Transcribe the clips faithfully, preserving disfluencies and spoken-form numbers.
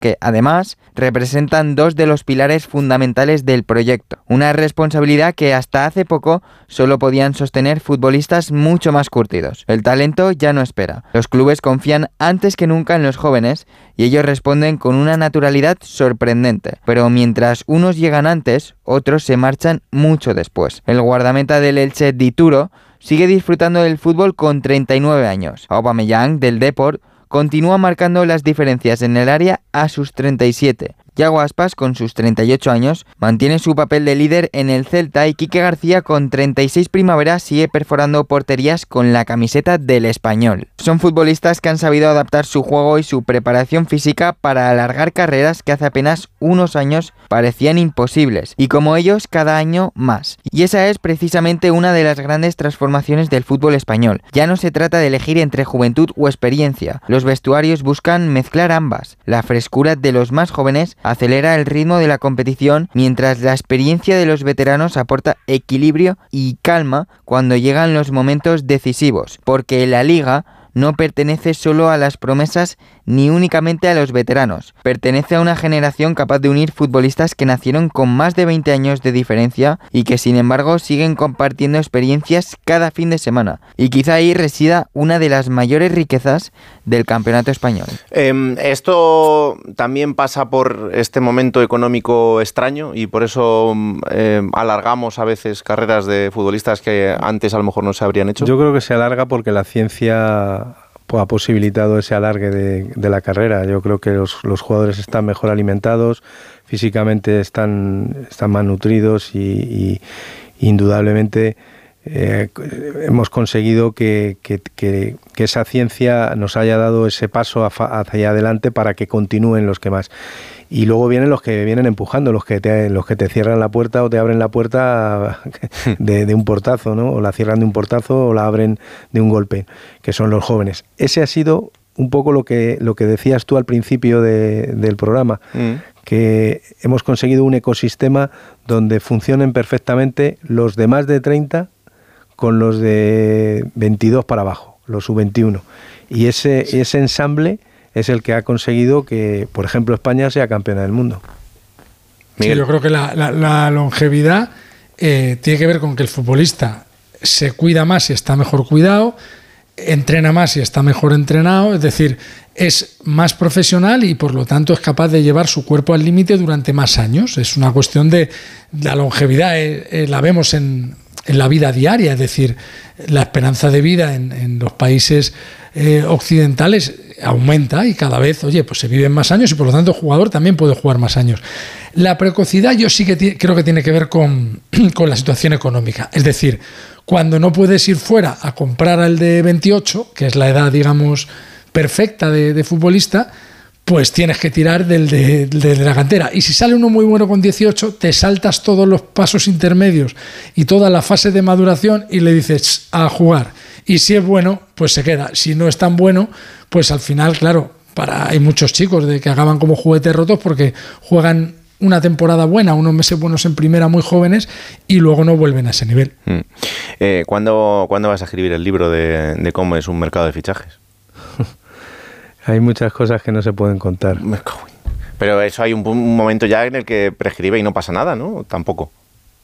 que, además, representan dos de los pilares fundamentales del proyecto. Una responsabilidad que hasta hace poco solo podían sostener futbolistas mucho más curtidos. El talento ya no espera. Los clubes confían antes que nunca en los jóvenes y ellos responden con una naturalidad sorprendente. Pero mientras unos llegan antes, otros se marchan mucho después. El guardameta del Elche, Dituro, sigue disfrutando del fútbol con treinta y nueve años. Aubameyang, del Depor, continúa marcando las diferencias en el área a sus treinta y siete. Yago Aspas, con sus treinta y ocho años, mantiene su papel de líder en el Celta y Quique García, con treinta y seis primaveras, sigue perforando porterías con la camiseta del Español. Son futbolistas que han sabido adaptar su juego y su preparación física para alargar carreras que hace apenas unos años parecían imposibles, y como ellos, cada año más. Y esa es precisamente una de las grandes transformaciones del fútbol español. Ya no se trata de elegir entre juventud o experiencia. Los vestuarios buscan mezclar ambas. La frescura de los más jóvenes acelera el ritmo de la competición, mientras la experiencia de los veteranos aporta equilibrio y calma cuando llegan los momentos decisivos, porque la liga no pertenece solo a las promesas ni únicamente a los veteranos. Pertenece a una generación capaz de unir futbolistas que nacieron con más de veinte años de diferencia y que sin embargo siguen compartiendo experiencias cada fin de semana. Y quizá ahí resida una de las mayores riquezas del campeonato español. Eh, esto también pasa por este momento económico extraño y por eso eh, alargamos a veces carreras de futbolistas que antes a lo mejor no se habrían hecho. Yo creo que se alarga porque la ciencia ha posibilitado ese alargue de, de la carrera. Yo creo que los, los jugadores están mejor alimentados, físicamente están, están más nutridos y, y indudablemente eh, hemos conseguido que, que, que, que esa ciencia nos haya dado ese paso hacia adelante para que continúen los que más. Y luego vienen los que vienen empujando, los que te, los que te cierran la puerta o te abren la puerta de, de un portazo, ¿no? O la cierran de un portazo o la abren de un golpe, que son los jóvenes. Ese ha sido un poco lo que, lo que decías tú al principio de, del programa, mm. que hemos conseguido un ecosistema donde funcionen perfectamente los de más de treinta con los de veintidós para abajo, los sub veintiuno. Y ese, sí. ese ensamble es el que ha conseguido que, por ejemplo, España sea campeona del mundo. Sí, yo creo que la, la, la longevidad eh, tiene que ver con que el futbolista se cuida más y está mejor cuidado, entrena más y está mejor entrenado, es decir, es más profesional y por lo tanto es capaz de llevar su cuerpo al límite durante más años. Es una cuestión de la longevidad, eh, eh, la vemos en, en la vida diaria, es decir, la esperanza de vida en, en los países eh, occidentales aumenta y cada vez, oye, pues se viven más años y por lo tanto el jugador también puede jugar más años. La precocidad yo sí que t- creo que tiene que ver con, con la situación económica. Es decir, cuando no puedes ir fuera a comprar al de veintiocho, que es la edad, digamos, perfecta de, de futbolista, pues tienes que tirar del de, de, de la cantera. Y si sale uno muy bueno con dieciocho, te saltas todos los pasos intermedios y toda la fase de maduración y le dices a jugar. Y si es bueno, pues se queda. Si no es tan bueno, pues al final, claro, para hay muchos chicos de que acaban como juguetes rotos porque juegan una temporada buena, unos meses buenos en primera muy jóvenes y luego no vuelven a ese nivel. Mm. Eh, ¿cuándo, ¿Cuándo vas a escribir el libro de, de cómo es un mercado de fichajes? Hay muchas cosas que no se pueden contar. Pero eso hay un, un momento ya en el que prescribe y no pasa nada, ¿no? Tampoco.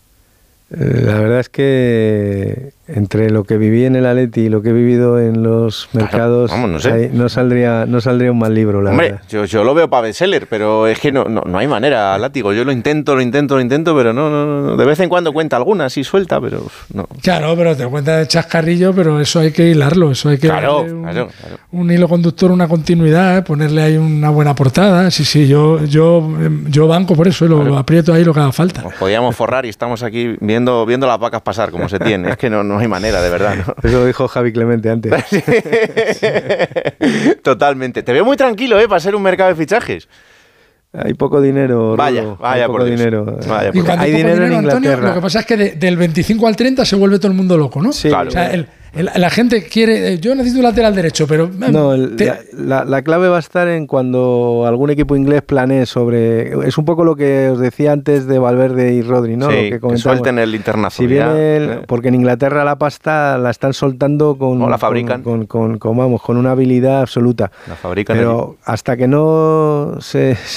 La verdad es que entre lo que viví en el Atleti y lo que he vivido en los mercados, claro, vamos, no, sé. hay, no saldría no saldría un mal libro, la Hombre, verdad. Yo, yo lo veo para bestseller, pero es que no, no, no hay manera, Látigo. Yo lo intento, lo intento, lo intento, pero no, no, no. De vez en cuando cuenta alguna, sí suelta, pero no. Claro, pero te cuenta de chascarrillo, pero eso hay que hilarlo, eso hay que claro, darle un, claro, claro. un hilo conductor, una continuidad, ¿eh? Ponerle ahí una buena portada. Sí, sí, yo yo yo banco por eso, lo, claro. lo aprieto ahí lo que haga falta. Nos podíamos forrar y estamos aquí viendo viendo las vacas pasar como se tiene. Es que no, no hay manera, de verdad. ¿no? Eso lo dijo Javi Clemente antes. Totalmente. Te veo muy tranquilo, ¿eh? Para ser un mercado de fichajes. Hay poco dinero. Vaya, Rulo. vaya hay por poco Dios. dinero. Vaya por y cuando hay hay dinero, dinero en Inglaterra. Antonio, lo que pasa es que de, del veinticinco al treinta se vuelve todo el mundo loco, ¿no? Sí, claro. O sea, el, El, la gente quiere, yo necesito un lateral derecho, pero... No, el, te... la, la, la clave va a estar en cuando algún equipo inglés planee sobre... Es un poco lo que os decía antes de Valverde y Rodri, ¿no? Sí, lo que, que suelten el internacional. Si viene el, ¿eh? Porque en Inglaterra la pasta la están soltando con... O la fabrican. Con, con, con, con, vamos, con una habilidad absoluta. La fabrican. Pero allí. Hasta que no se...